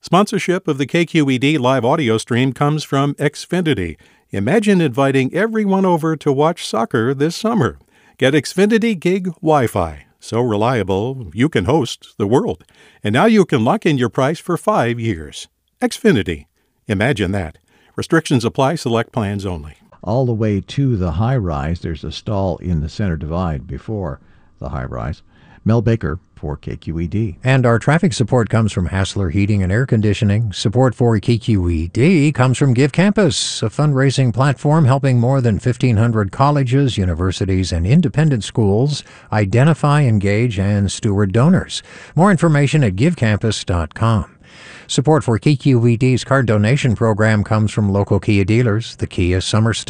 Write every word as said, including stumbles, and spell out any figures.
Sponsorship of the K Q E D live audio stream comes from Xfinity. Imagine inviting everyone over to watch soccer this summer. Get Xfinity Gig Wi-Fi. So reliable, you can host the world. And now you can lock in your price for five years. Xfinity. Imagine that. Restrictions apply. Select plans only. All the way to the high-rise, there's a stall in the center divide before the high-rise. Mel Baker for K Q E D. And our traffic support comes from Hassler Heating and Air Conditioning. Support for K Q E D comes from Give Campus, a fundraising platform helping more than fifteen hundred colleges, universities, and independent schools identify, engage, and steward donors. More information at give campus dot com. Support for K Q E D's card donation program comes from local Kia dealers, the Kia Summer Still